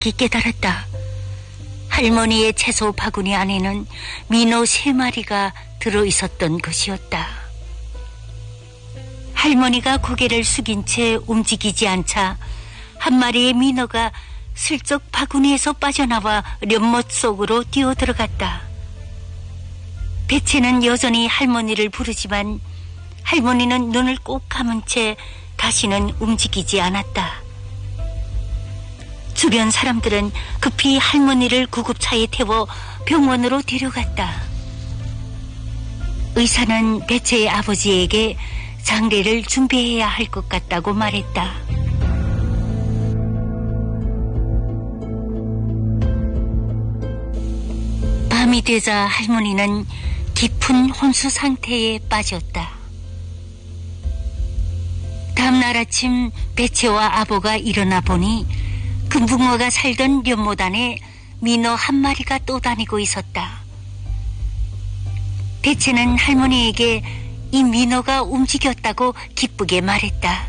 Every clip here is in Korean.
깨달았다. 할머니의 채소 바구니 안에는 민어 3마리가 들어있었던 것이었다. 할머니가 고개를 숙인 채 움직이지 않자 한 마리의 민어가 슬쩍 바구니에서 빠져나와 연못 속으로 뛰어들어갔다. 배채는 여전히 할머니를 부르지만 할머니는 눈을 꼭 감은 채 다시는 움직이지 않았다. 주변 사람들은 급히 할머니를 구급차에 태워 병원으로 데려갔다. 의사는 배채의 아버지에게 장례를 준비해야 할 것 같다고 말했다. 밤이 되자 할머니는 깊은 혼수 상태에 빠졌다. 다음날 아침 배채와 아버가 일어나 보니 금붕어가 살던 연못 안에 민어 1마리가 떠다니고 있었다. 배채는 할머니에게 이 민어가 움직였다고 기쁘게 말했다.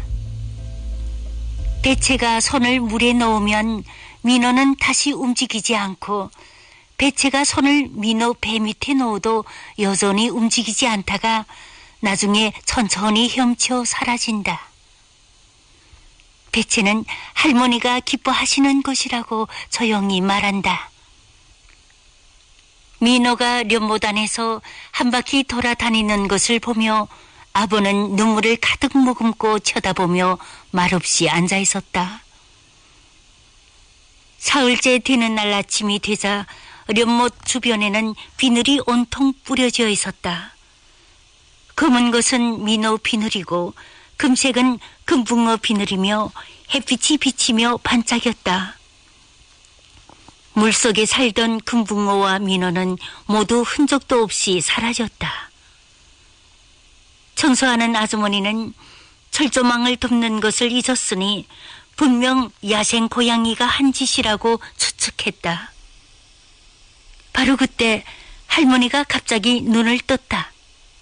배채가 손을 물에 넣으면 민어는 다시 움직이지 않고 배채가 손을 민어 배 밑에 넣어도 여전히 움직이지 않다가 나중에 천천히 헤엄쳐 사라진다. 배채는 할머니가 기뻐하시는 것이라고 조용히 말한다. 민어가 연못 안에서 한 바퀴 돌아다니는 것을 보며 아버는 눈물을 가득 머금고 쳐다보며 말없이 앉아 있었다. 사흘째 되는 날 아침이 되자 연못 주변에는 비늘이 온통 뿌려져 있었다. 검은 것은 민어 비늘이고 금색은 금붕어 비늘이며 햇빛이 비치며 반짝였다. 물속에 살던 금붕어와 민어는 모두 흔적도 없이 사라졌다. 청소하는 아주머니는 철조망을 덮는 것을 잊었으니 분명 야생 고양이가 한 짓이라고 추측했다. 바로 그때 할머니가 갑자기 눈을 떴다.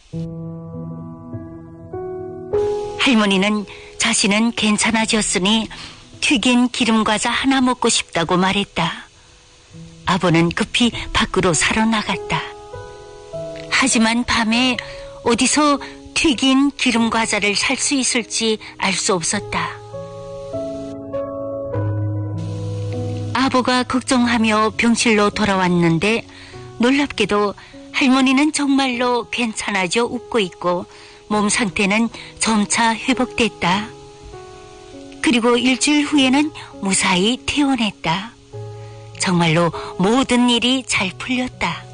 할머니는 자신은 괜찮아졌으니 튀긴 기름과자 하나 먹고 싶다고 말했다. 아버는 급히 밖으로 사러 나갔다. 하지만 밤에 어디서 튀긴 기름과자를 살 수 있을지 알 수 없었다. 아버가 걱정하며 병실로 돌아왔는데 놀랍게도 할머니는 정말로 괜찮아져 웃고 있고 몸 상태는 점차 회복됐다. 그리고 일주일 후에는 무사히 퇴원했다. 정말로 모든 일이 잘 풀렸다.